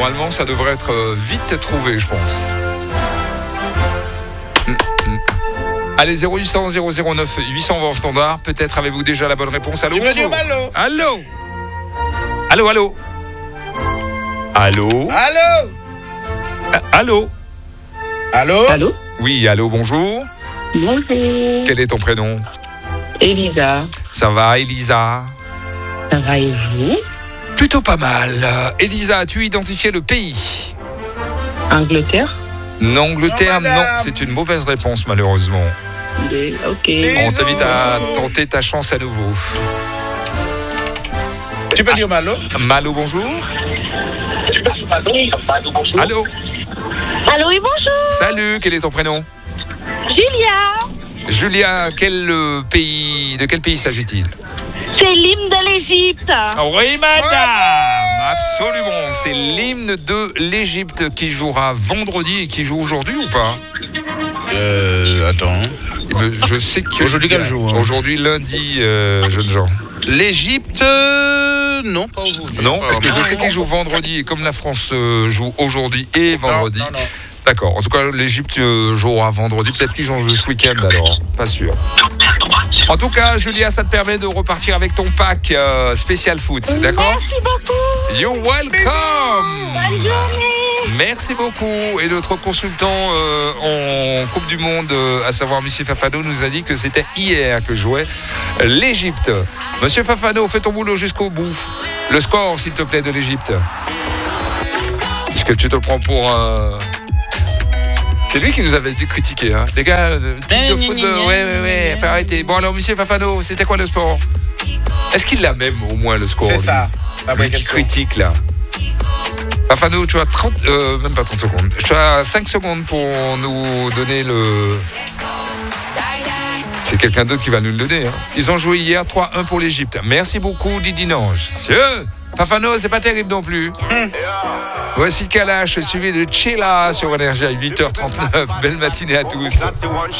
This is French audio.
Normalement, ça devrait être vite trouvé, je pense. Allez, 0800 009 800 en standard. Peut-être avez-vous déjà la bonne réponse. Allô, bonjour. Allô. Allô, allô. Allô. Allô. Allô. Allô. Allô? Oui, allô, bonjour. Bonjour. Quel est ton prénom? Elisa. Ça va, Elisa? Ça va et vous? Plutôt pas mal. Elisa, as-tu identifié le pays? Angleterre? Angleterre, Non, non, madame. c'est une mauvaise réponse, malheureusement. Ok. On t'invite à tenter ta chance à nouveau. Tu peux dire Malo? Malo, bonjour. Allô. Allô et bonjour, Salut, quel est ton prénom? Julia. Julia, de quel pays s'agit-il? C'est l'hymne de l'Égypte. Oui, madame. Absolument, c'est l'hymne de l'Égypte qui jouera vendredi et qui joue aujourd'hui ou pas? Attends. Je sais que... Aujourd'hui, quel jour? Aujourd'hui, lundi, jeunes gens. L'Égypte, non, pas aujourd'hui. Non, parce que je sais qu'ils jouent vendredi et comme la France joue aujourd'hui et vendredi. Non. D'accord. En tout cas, l'Égypte jouera vendredi. Peut-être qu'ils jouent ce week-end alors. Pas sûr. En tout cas, Julia, ça te permet de repartir avec ton pack spécial foot. D'accord? Merci beaucoup. You're welcome. Bonne journée. Merci beaucoup. Et notre consultant en Coupe du Monde, à savoir Monsieur Fafano, nous a dit que c'était hier que jouait l'Égypte. Monsieur Fafano, fais ton boulot jusqu'au bout. Le score, s'il te plaît, de l'Égypte. Est-ce que tu te prends pour un... C'est lui qui nous avait dit critiquer, hein. Les gars, truc de football, ouais, faut arrêter. Bon alors, Monsieur Fafano, c'était quoi le score? Est-ce qu'il l'a même au moins le score? C'est lui ça. La vraie Lui qui question. critique là. Fafano, tu as 30, même pas 30 secondes. Tu as 5 secondes pour nous donner le... C'est quelqu'un d'autre qui va nous le donner. Hein. Ils ont joué hier 3-1 pour l'Égypte. Merci beaucoup, Didi Nange. Fafano, c'est pas terrible non plus. Voici Kalash, suivi de Chilla sur Énergie à 8h39. Belle matinée à tous.